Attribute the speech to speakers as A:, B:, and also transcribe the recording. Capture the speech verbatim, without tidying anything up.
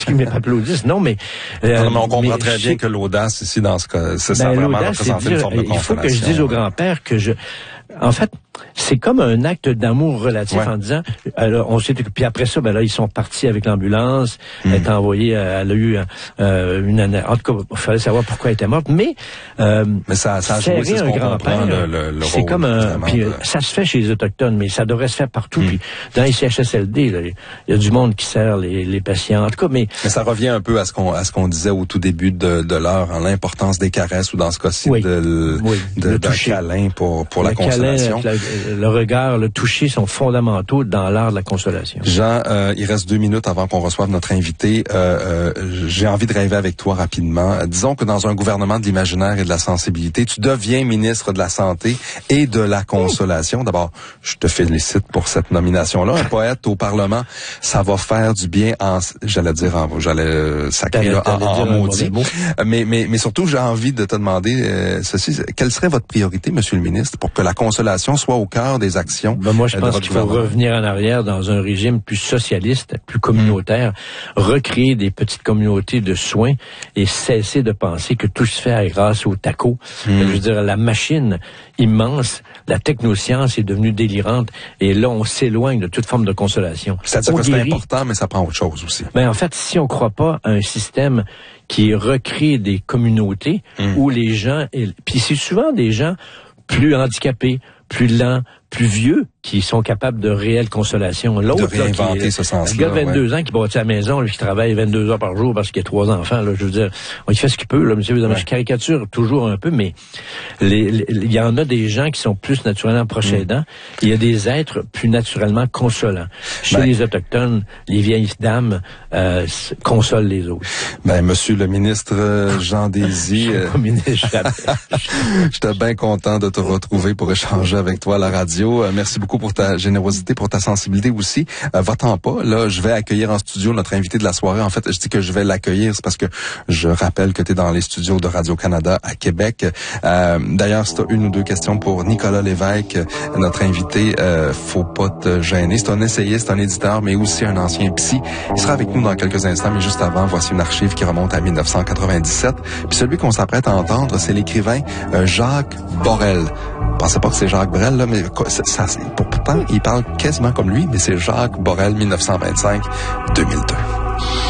A: qui m'applaudissent. Non, mais...
B: Euh, non, mais on comprend très bien que l'audace, ici, dans ce cas, c'est ça, ben, vraiment représenter une forme de consolation.
A: Il faut que je dise au grand-père que je... En fait, c'est comme un acte d'amour relatif ouais. en disant, alors, on s'est, puis après ça, ben là, ils sont partis avec l'ambulance, mmh. elle est envoyée, elle a eu euh, une année, en tout cas, il fallait savoir pourquoi elle était morte, mais, euh,
B: mais ça, ça a joué, c'est ce qu'on comprend, le, le, le
A: c'est
B: rôle,
A: comme un, puis
B: de...
A: ça se fait chez les Autochtones, mais ça devrait se faire partout, mmh. puis dans les C H S L D, là, il y a du monde qui sert les, les patients, en tout cas, mais...
B: Mais ça revient un peu à ce qu'on, à ce qu'on disait au tout début de, de l'heure, hein, l'importance des caresses, ou dans ce cas-ci,
A: oui.
B: de,
A: oui.
B: de, d'un câlin pour, pour
A: le
B: la consolation.
A: Câlin, le regard, le toucher sont fondamentaux dans l'art de la consolation.
B: Jean, euh, il reste deux minutes avant qu'on reçoive notre invité. Euh, euh, j'ai envie de rêver avec toi rapidement. Euh, disons que dans un gouvernement de l'imaginaire et de la sensibilité, tu deviens ministre de la Santé et de la Consolation. D'abord, je te félicite pour cette nomination-là. Un poète au Parlement, ça va faire du bien en, j'allais dire, en, j'allais euh, sacrer là, en, en maudit. Mais, mais, mais surtout, j'ai envie de te demander euh, ceci. Quelle serait votre priorité, Monsieur le ministre, pour que la consolation soit au cœur des actions?
A: Ben moi, je pense qu'il faut revenir en arrière dans un régime plus socialiste, plus communautaire, mmh. recréer des petites communautés de soins et cesser de penser que tout se fait grâce au taco. Mmh. Je veux dire, la machine immense, la technoscience est devenue délirante et là, on s'éloigne de toute forme de consolation.
B: C'est-à-dire que c'est important, mais ça prend autre chose aussi.
A: Ben, en fait, si on croit pas à un système qui recrée des communautés mmh. où les gens... Puis c'est souvent des gens plus handicapés, plus lents, plus vieux, qui sont capables de réelle consolation.
B: L'autre, de réinventer
A: là, qui est,
B: ce sens-là.
A: Le gars de vingt-deux
B: ouais.
A: ans qui bâtit à la maison, lui, qui travaille vingt-deux heures par jour parce qu'il a trois enfants, là, je veux dire, il fait ce qu'il peut, là, monsieur, évidemment, ouais. je caricature toujours un peu, mais il y en a des gens qui sont plus naturellement proches aidants. Il y a des êtres plus naturellement consolants. Chez ben, les Autochtones, les vieilles dames euh, consolent les autres.
B: Ben, monsieur le ministre euh, Jean Désy,
A: je suis pas ministre,
B: j'étais bien content de te retrouver pour échanger avec toi à la radio. Euh, merci beaucoup pour ta générosité, pour ta sensibilité aussi. Euh, va-t'en pas. Là, je vais accueillir en studio notre invité de la soirée. En fait, je dis que je vais l'accueillir, c'est parce que je rappelle que tu es dans les studios de Radio-Canada à Québec. Euh, d'ailleurs, si tu as une ou deux questions pour Nicolas Lévesque, notre invité, euh, faut pas te gêner. C'est un essayiste, un éditeur, mais aussi un ancien psy. Il sera avec nous dans quelques instants, mais juste avant, voici une archive qui remonte à dix-neuf cent quatre-vingt-dix-sept. Puis celui qu'on s'apprête à entendre, c'est l'écrivain euh, Jacques Borel. Je pensais pas que c'est Jacques Brel, là, mais ça, ça, pourtant, il parle quasiment comme lui, mais c'est Jacques Borel, dix-neuf cent vingt-cinq à deux mille deux.